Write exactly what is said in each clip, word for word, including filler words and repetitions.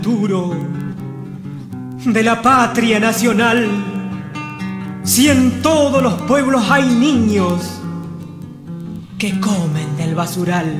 futuro de la patria nacional. Si en todos los pueblos hay niños que comen del basural,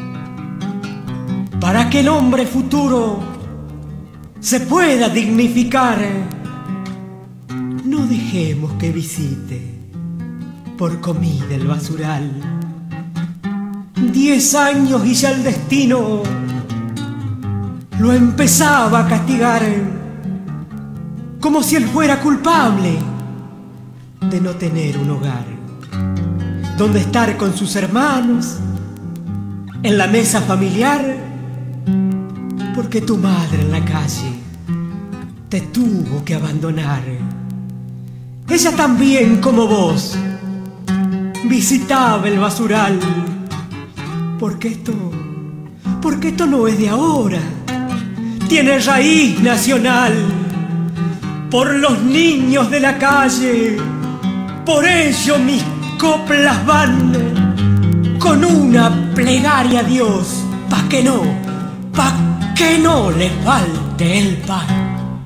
para que el hombre futuro se pueda dignificar, no dejemos que visite por comida el basural. Diez años y ya el destino lo empezaba a castigar, como si él fuera culpable de no tener un hogar donde estar con sus hermanos en la mesa familiar, porque tu madre en la calle te tuvo que abandonar. Ella también, como vos, visitaba el basural, porque esto, porque esto no es de ahora, tiene raíz nacional. Por los niños de la calle, por ello mis coplas van, con una plegaria a Dios, pa' que no, pa' que no le falte el pan.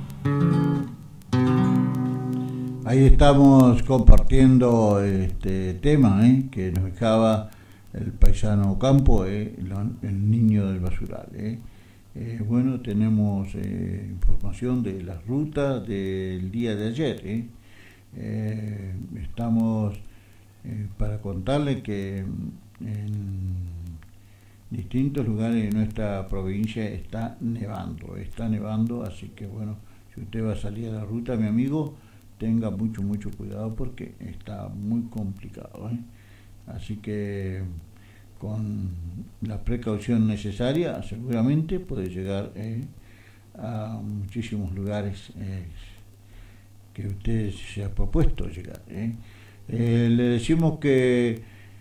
Ahí estamos compartiendo este tema ¿eh? que nos dejaba el paisano Campo, eh, el niño del basural. Eh. Eh, bueno, tenemos eh, información de las rutas del día de ayer. Eh. Eh, estamos eh, para contarle que en distintos lugares de nuestra provincia está nevando, está nevando, así que bueno, si usted va a salir a la ruta, mi amigo, tenga mucho, mucho cuidado porque está muy complicado. ¿eh? Así que con la precaución necesaria seguramente puede llegar eh, a muchísimos lugares eh, que usted se ha propuesto llegar. ¿eh? Eh, le decimos que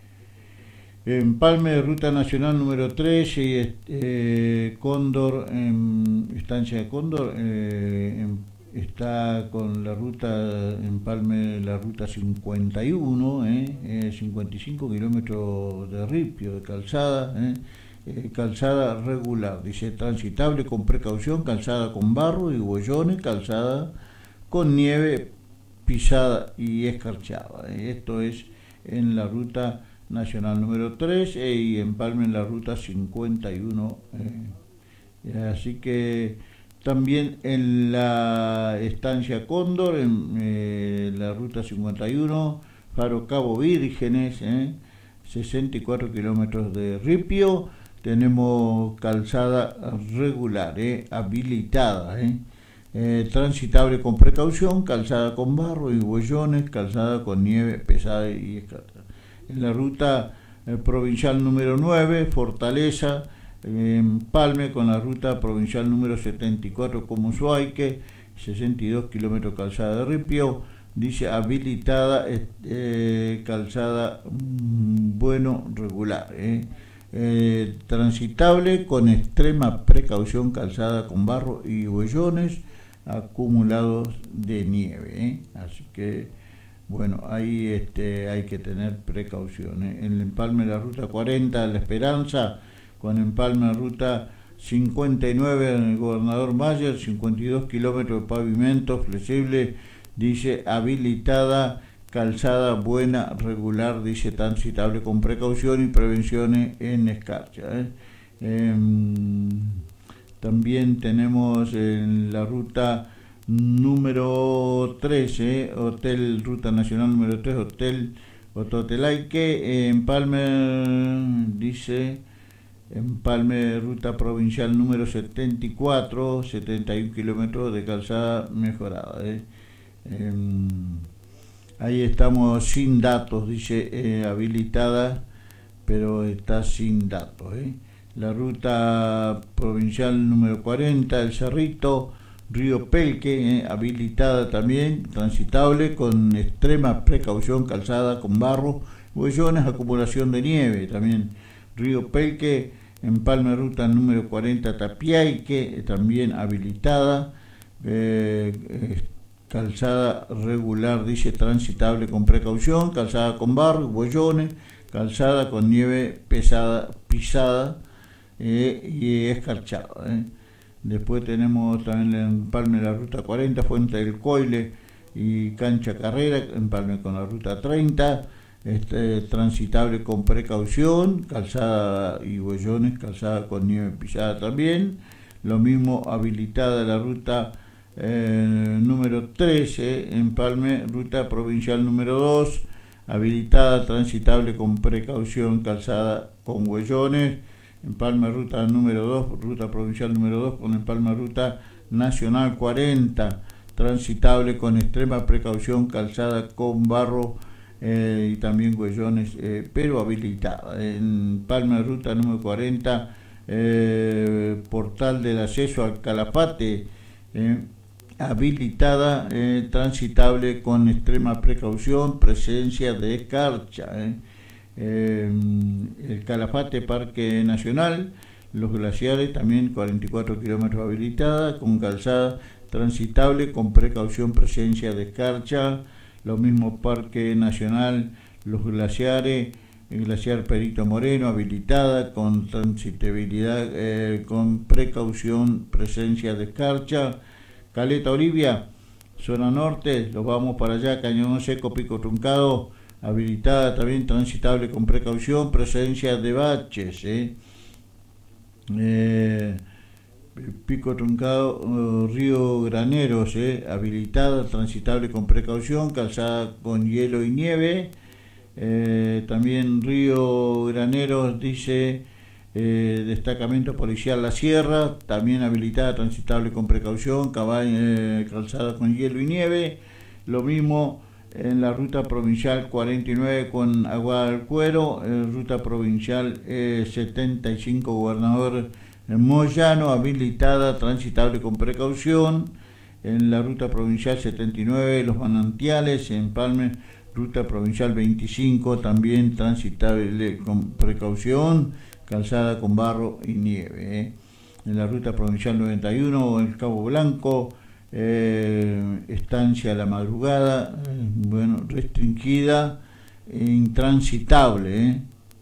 Empalme de Ruta Nacional número tres y eh, Cóndor, en estancia de Cóndor, eh, en, está con la ruta Empalme, la ruta cincuenta y uno, eh, eh, cincuenta y cinco kilómetros de ripio, de calzada, eh, eh, calzada regular, dice transitable con precaución, calzada con barro y bollones, calzada con nieve pisada y escarchada. Eh. Esto es en la ruta nacional número tres eh, y Empalme en la ruta cincuenta y uno. Eh. Así que también en la estancia Cóndor, en eh, la ruta cincuenta y uno, Faro Cabo Vírgenes, eh, sesenta y cuatro kilómetros de ripio, tenemos calzada regular, eh, habilitada, eh, eh, transitable con precaución, calzada con barro y bollones, calzada con nieve pesada y escarcha. En la ruta eh, provincial número nueve, Fortaleza, Empalme con la ruta provincial número setenta y cuatro, Comusuayque, sesenta y dos kilómetros calzada de ripio, dice habilitada, eh, calzada mm, bueno, regular, eh. Eh, transitable con extrema precaución, calzada con barro y huellones acumulados de nieve, eh. Así que bueno, ahí este, hay que tener precauciones. En el Empalme de la ruta cuarenta, La Esperanza, con Empalme la ruta cincuenta y nueve en el Gobernador Mayer, cincuenta y dos kilómetros de pavimento flexible, dice habilitada, calzada buena, regular, dice transitable con precaución y prevenciones en escarcha. ¿eh? Eh, también tenemos en la ruta número trece, Hotel Ruta Nacional número tres, Hotel Ototelaique, Empalme, dice Empalme ruta provincial número setenta y cuatro, setenta y un kilómetros de calzada mejorada. ¿eh? Eh, ahí estamos sin datos, dice eh, habilitada, pero está sin datos. ¿eh? La ruta provincial número cuarenta, El Cerrito, Río Pelque, eh, habilitada también, transitable con extrema precaución, calzada con barro, huellones, acumulación de nieve. También Río Pelque, Empalme ruta número cuarenta, Tapiaique, también habilitada, eh, eh, calzada regular, dice transitable con precaución, calzada con barro, huellones, calzada con nieve pesada, pisada eh, y escarchada. Eh. Después tenemos también en Empalme la ruta cuarenta, Fuente del Coile y Cancha Carrera, Empalme con la ruta treinta, este, transitable con precaución, calzada y huellones, calzada con nieve pisada también. Lo mismo habilitada la ruta eh, número trece, Empalme, ruta provincial número dos, habilitada, transitable con precaución, calzada con huellones. Empalme ruta número dos, ruta provincial número dos, con Empalme ruta nacional cuarenta, transitable con extrema precaución, calzada con barro eh, y también huellones, eh, pero habilitada. En Empalme ruta número cuarenta, eh, portal del acceso al Calafate, eh, habilitada, eh, transitable con extrema precaución, presencia de escarcha. Eh. Eh, el Calafate, Parque Nacional, los glaciares, también cuarenta y cuatro kilómetros habilitada, con calzada transitable, con precaución, presencia de escarcha. Lo mismo Parque Nacional, los glaciares, el glaciar Perito Moreno, habilitada, con transitabilidad, eh, con precaución, presencia de escarcha. Caleta Olivia, zona norte, los vamos para allá, Cañón Seco, Pico Truncado, habilitada también, transitable con precaución, presencia de baches. ¿eh? Eh, Pico Truncado, uh, Río Graneros, ¿eh? habilitada, transitable con precaución, calzada con hielo y nieve. Eh, también Río Graneros dice eh, destacamento policial La Sierra, también habilitada, transitable con precaución, cabal, eh, calzada con hielo y nieve. Lo mismo en la ruta provincial cuarenta y nueve con Aguada del Cuero, eh, ruta provincial eh, setenta y cinco Gobernador Moyano, habilitada, transitable con precaución. En la ruta provincial setenta y nueve Los Manantiales, en Empalme, ruta provincial veinticinco, también transitable con precaución, calzada con barro y nieve. Eh. En la ruta provincial noventa y uno, el Cabo Blanco, Eh, estancia a la madrugada, eh, bueno, restringida, intransitable. Eh.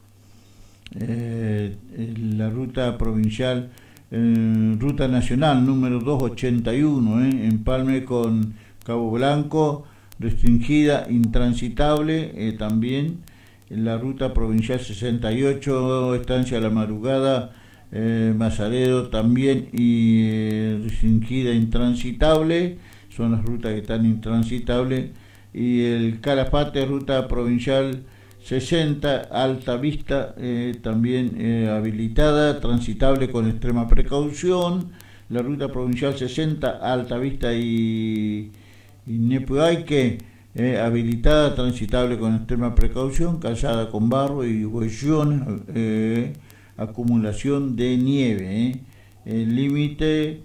Eh, la ruta provincial, eh, ruta nacional número doscientos ochenta y uno, eh, Empalme con Cabo Blanco, restringida, intransitable. Eh, también en la ruta provincial sesenta y ocho, estancia a la madrugada, Eh, Mazaredo también, y eh, restringida, intransitable, son las rutas que están intransitables. Y el Calafate, ruta provincial sesenta, Alta Vista, eh, también eh, habilitada, transitable con extrema precaución. La ruta provincial sesenta, Alta Vista y, y Nepuaique, eh, habilitada, transitable con extrema precaución, calzada con barro y huellones, eh, acumulación de nieve. ¿eh? El límite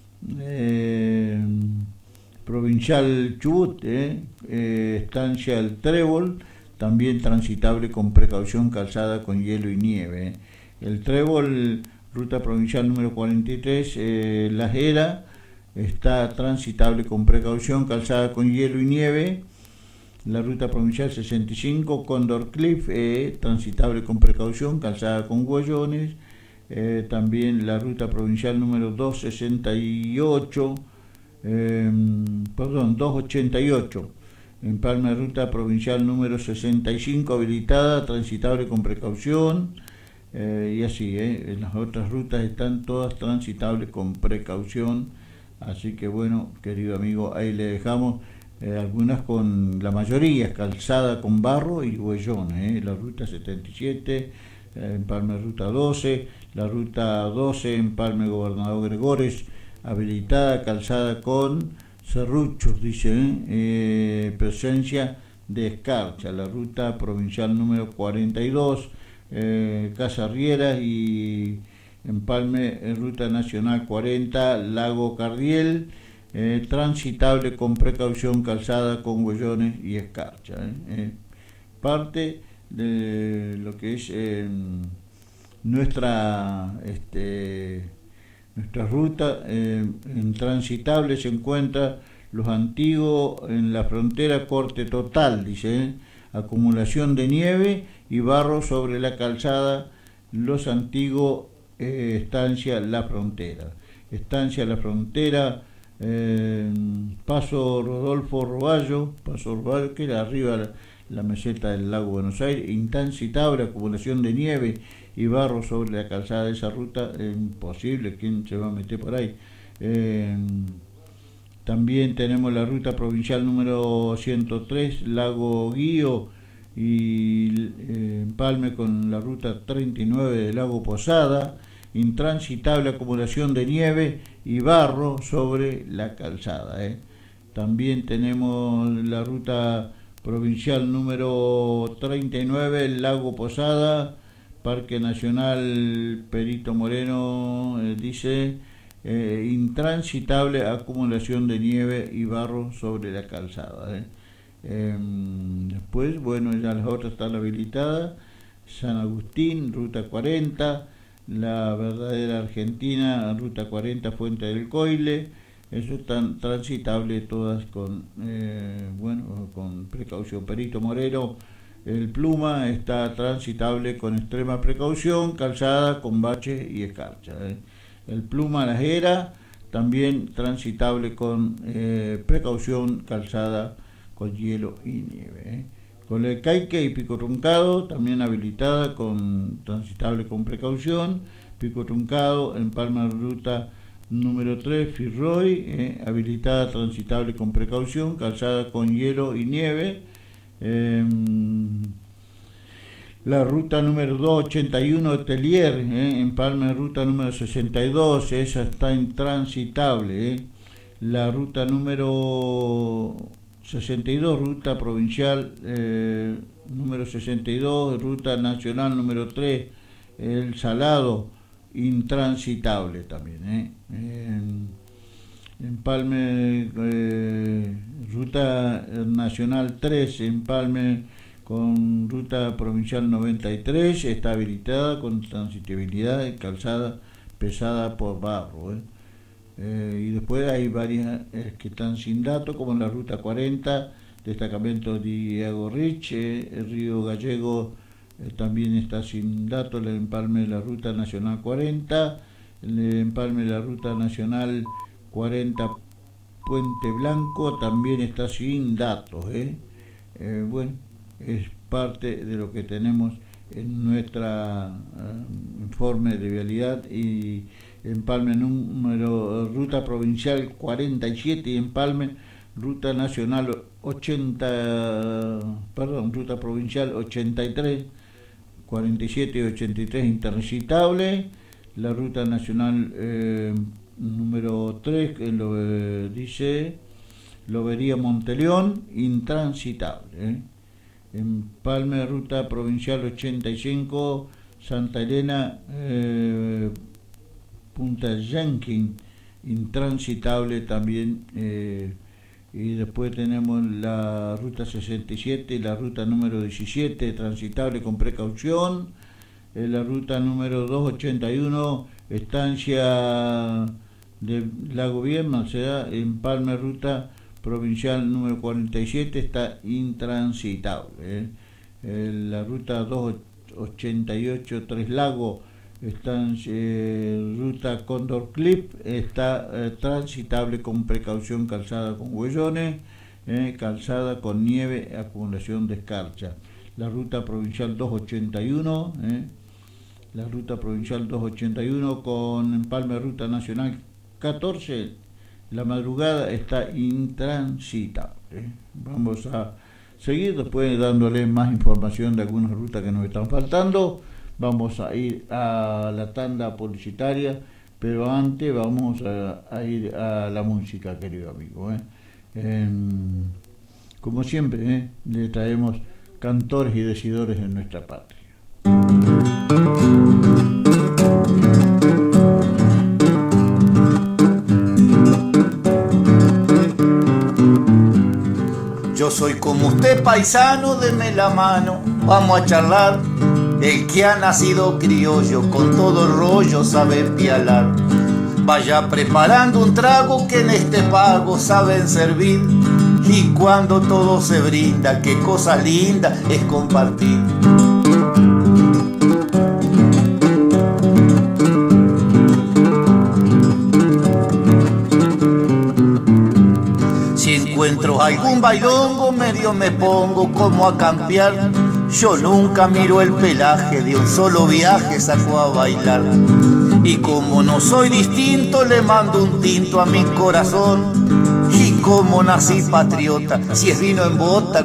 eh, provincial Chubut, ¿eh? Eh, estancia El Trébol, también transitable con precaución, calzada con hielo y nieve. ¿eh? El Trébol, ruta provincial número cuarenta y tres, eh, La Jera, está transitable con precaución, calzada con hielo y nieve. La ruta provincial sesenta y cinco, Condor Cliff, eh, transitable con precaución, calzada con huellones. Eh, también la ruta provincial número doscientos sesenta y ocho, eh, perdón, doscientos ochenta y ocho, Empalme ruta provincial número sesenta y cinco, habilitada, transitable con precaución. Eh, y así, eh, en las otras rutas están todas transitables con precaución. Así que bueno, querido amigo, ahí le dejamos. Eh, algunas con, la mayoría, calzada con barro y huellones. Eh. La ruta setenta y siete, eh, Empalme ruta doce, la ruta doce, Empalme Gobernador Gregores, habilitada, calzada con serruchos, dice, eh, eh, presencia de escarcha. La ruta provincial número cuarenta y dos, eh, Casa Riera y Empalme, eh, ruta nacional cuarenta, Lago Cardiel, Eh, transitable con precaución, calzada con huellones y escarcha. Eh. Eh, parte de lo que es eh, nuestra este, nuestra ruta eh, intransitable se encuentra Los Antiguos en la frontera, corte total, dice, eh, acumulación de nieve y barro sobre la calzada Los Antiguos, eh, estancia La Frontera. Estancia La Frontera, eh, Paso Rodolfo Roballo, Paso Roballo, que era arriba la, la meseta del lago Buenos Aires, intransitable, acumulación de nieve y barro sobre la calzada de esa ruta, eh, imposible, ¿quién se va a meter por ahí? Eh, también tenemos la ruta provincial número ciento tres, Lago Guío y eh, empalme con la ruta treinta y nueve de Lago Posada, intransitable, acumulación de nieve y barro sobre la calzada. ¿eh? También tenemos la ruta provincial número treinta y nueve, el Lago Posada, Parque Nacional Perito Moreno, eh, dice, eh, intransitable, acumulación de nieve y barro sobre la calzada. ¿eh? Eh, después, bueno, ya las otras están habilitadas, San Agustín, ruta cuarenta, La Verdadera Argentina, ruta cuarenta, Fuente del Coile, eso están transitables todas con, eh, bueno, con precaución. Perito Moreno, el Pluma, está transitable con extrema precaución, calzada con bache y escarcha. ¿eh? El Pluma, La Jera, también transitable con eh, precaución, calzada con hielo y nieve. ¿eh? Con el Caique y Pico Truncado, también habilitada, con transitable con precaución. Pico Truncado, Empalme ruta número tres, Firroy, eh, habilitada, transitable con precaución, calzada con hielo y nieve. Eh, la ruta número doscientos ochenta y uno, Telier, eh, Empalme ruta número sesenta y dos, esa está intransitable. Eh. La ruta número sesenta y dos, ruta provincial eh, número sesenta y dos, ruta nacional número tres, El Salado, intransitable también. ¿eh? En, Empalme, eh, ruta nacional tres, Empalme con ruta provincial noventa y tres, está habilitada con transitabilidad y calzada pesada por barro. ¿eh? Eh, y después hay varias eh, que están sin datos, como la ruta cuarenta, destacamento Diego Rich, eh, el Río Gallego eh, también está sin datos, el empalme de la ruta nacional cuarenta, el empalme de la ruta nacional cuarenta Puente Blanco también está sin datos. ¿eh? Eh, bueno, es parte de lo que tenemos en nuestra uh, informe de vialidad. Y Empalme número ruta provincial cuarenta y siete y Empalme ruta nacional ochenta, perdón, ruta provincial ochenta y tres, cuarenta y siete y ochenta y tres intransitable. La ruta nacional eh, número tres, que lo eh, dice Lobería Monteleón, intransitable. ¿eh? Empalme ruta provincial ochenta y cinco, Santa Elena eh, Punta Jenkins, intransitable también. Eh, y después tenemos la ruta sesenta y siete y la ruta número diecisiete, transitable con precaución. Eh, la ruta número doscientos ochenta y uno, estancia de Lago Viedma, se da Empalme ruta provincial número cuarenta y siete, está intransitable. Eh. Eh, la ruta doscientos ochenta y ocho, Tres Lagos, está eh, ruta Cóndor Clip, está eh, transitable con precaución, calzada con huellones, eh, calzada con nieve, acumulación de escarcha. La ruta provincial doscientos ochenta y uno, eh, la ruta provincial doscientos ochenta y uno con empalme ruta nacional catorce, la madrugada está intransitable. Eh. Vamos a seguir después dándole más información de algunas rutas que nos están faltando. Vamos a ir a la tanda publicitaria, pero antes vamos a, a ir a la música, querido amigo. ¿eh? Eh, como siempre, ¿eh? le traemos cantores y decidores de nuestra patria. Yo soy como usted, paisano, deme la mano, vamos a charlar. El que ha nacido criollo, con todo el rollo sabe pialar. Vaya preparando un trago que en este pago saben servir. Y cuando todo se brinda, qué cosa linda es compartir. encuentro algún bailongo, medio me pongo como a campear. Yo nunca miro el pelaje, de un solo viaje saco a bailar. Y como no soy distinto, le mando un tinto a mi corazón. Y como nací patriota, si es vino en bota,